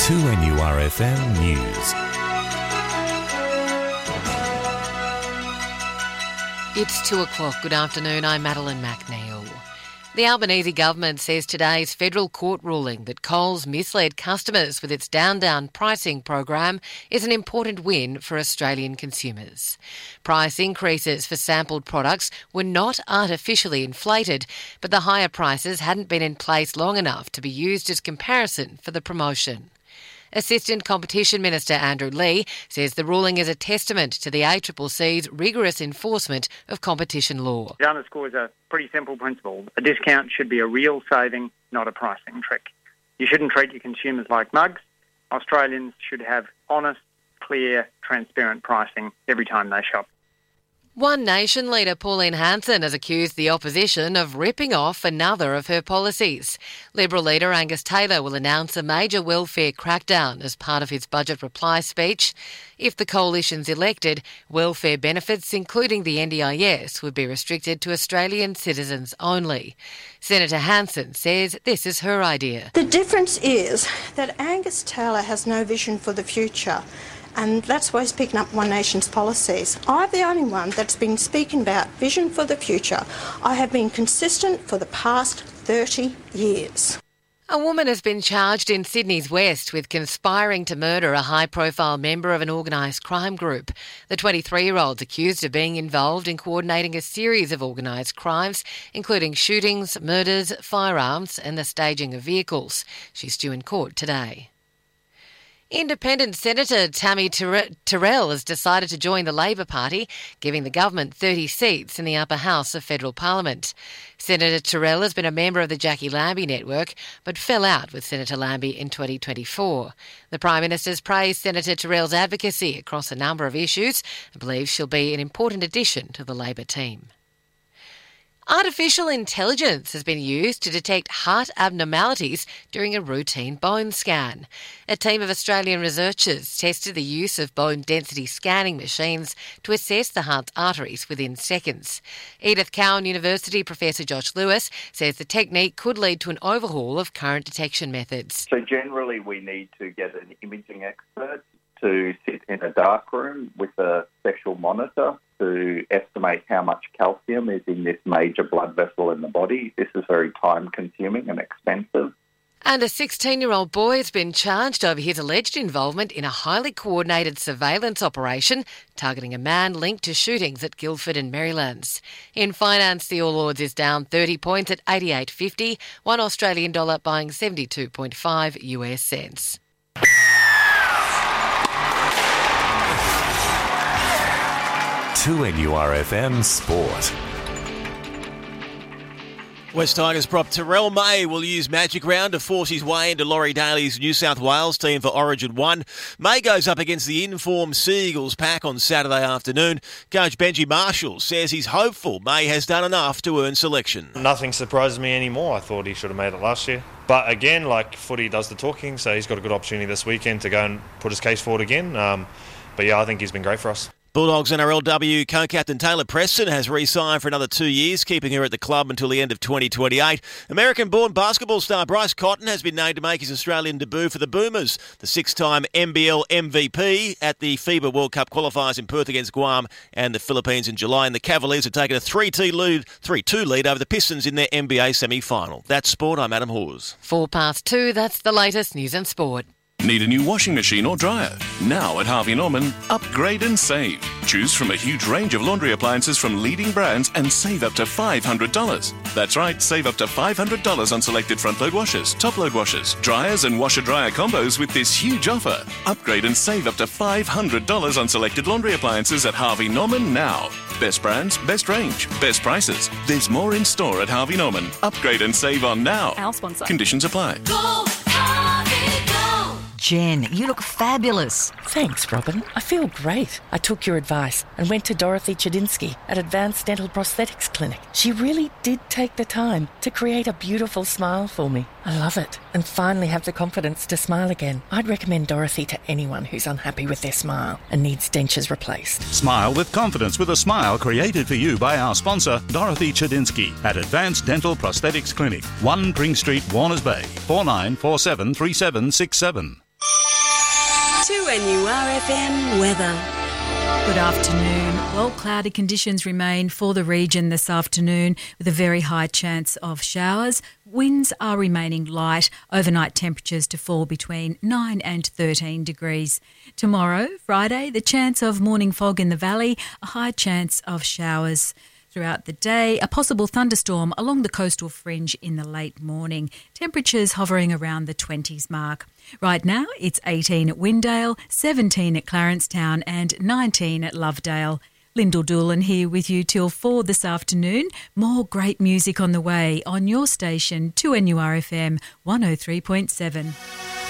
2NURFM News. It's 2 o'clock. Good afternoon. I'm Madeline McNeil. The Albanese government says today's federal court ruling that Coles misled customers with its down pricing program is an important win for Australian consumers. Price increases for sampled products were not artificially inflated, but the higher prices hadn't been in place long enough to be used as comparison for the promotion. Assistant Competition Minister Andrew Leigh says the ruling is a testament to the ACCC's rigorous enforcement of competition law. It underscores a pretty simple principle. A discount should be a real saving, not a pricing trick. You shouldn't treat your consumers like mugs. Australians should have honest, clear, transparent pricing every time they shop. One Nation leader Pauline Hanson has accused the opposition of ripping off another of her policies. Liberal leader Angus Taylor will announce a major welfare crackdown as part of his budget reply speech. If the coalition's elected, welfare benefits, including the NDIS, would be restricted to Australian citizens only. Senator Hanson says this is her idea. The difference is that Angus Taylor has no vision for the future. And that's why he's picking up One Nation's policies. I'm the only one that's been speaking about vision for the future. I have been consistent for the past 30 years. A woman has been charged in Sydney's West with conspiring to murder a high-profile member of an organised crime group. The 23-year-old's accused of being involved in coordinating a series of organised crimes, including shootings, murders, firearms and the staging of vehicles. She's due in court today. Independent Senator Tammy Terrell has decided to join the Labor Party, giving the government 30 seats in the upper house of federal parliament. Senator Terrell has been a member of the Jackie Lambie network, but fell out with Senator Lambie in 2024. The Prime Minister's praised Senator Terrell's advocacy across a number of issues and believes she'll be an important addition to the Labor team. Artificial intelligence has been used to detect heart abnormalities during a routine bone scan. A team of Australian researchers tested the use of bone density scanning machines to assess the heart's arteries within seconds. Edith Cowan University Professor Josh Lewis says the technique could lead to an overhaul of current detection methods. So generally we need to get an imaging expert to sit in a dark room with a special monitor to estimate how much calcium is in this major blood vessel in the body. This is very time-consuming and expensive. And a 16-year-old boy has been charged over his alleged involvement in a highly coordinated surveillance operation targeting a man linked to shootings at Guildford and Merrylands. In finance, the All Ords is down 30 points at 88.50, one Australian dollar buying 72.5 US cents. To NURFM Sport. West Tigers prop Terrell May will use Magic Round to force his way into Laurie Daly's New South Wales team for Origin 1. May goes up against the in-form Seagulls pack on Saturday afternoon. Coach Benji Marshall says he's hopeful May has done enough to earn selection. Nothing surprises me anymore. I thought he should have made it last year. But again, footy does the talking, so he's got a good opportunity this weekend to go and put his case forward again. But yeah, I think he's been great for us. Bulldogs NRLW co-captain Taylor Preston has re-signed for another 2 years, keeping her at the club until the end of 2028. American-born basketball star Bryce Cotton has been named to make his Australian debut for the Boomers. The six-time NBL MVP at the FIBA World Cup qualifiers in Perth against Guam and the Philippines in July. And the Cavaliers have taken a 3-2 lead over the Pistons in their NBA semi-final. That's sport. I'm Adam Hawes. 2:04, that's the latest news and sport. Need a new washing machine or dryer? Now at Harvey Norman, upgrade and save. Choose from a huge range of laundry appliances from leading brands and save up to $500. That's right, save up to $500 on selected front-load washers, top-load washers, dryers and washer-dryer combos with this huge offer. Upgrade and save up to $500 on selected laundry appliances at Harvey Norman now. Best brands, best range, best prices. There's more in store at Harvey Norman. Upgrade and save on now. Our sponsor. Conditions apply. Go, Harvey, go! Jen, you look fabulous. Thanks, Robin. I feel great. I took your advice and went to Dorothy Chedinsky at Advanced Dental Prosthetics Clinic. She really did take the time to create a beautiful smile for me. I love it and finally have the confidence to smile again. I'd recommend Dorothy to anyone who's unhappy with their smile and needs dentures replaced. Smile with confidence with a smile created for you by our sponsor, Dorothy Chedinsky at Advanced Dental Prosthetics Clinic, 1 Pring Street, Warners Bay, 49473767. 2NURFM weather. Good afternoon. Well, cloudy conditions remain for the region this afternoon with a very high chance of showers. Winds are remaining light. Overnight temperatures to fall between 9 and 13 degrees. Tomorrow, Friday, the chance of morning fog in the valley, a high chance of showers. Throughout the day, a possible thunderstorm along the coastal fringe in the late morning. Temperatures hovering around the 20s mark. Right now, it's 18 at Windale, 17 at Clarencetown and 19 at Lovedale. Lyndall Doolan here with you till 4 this afternoon. More great music on the way on your station, 2NURFM 103.7.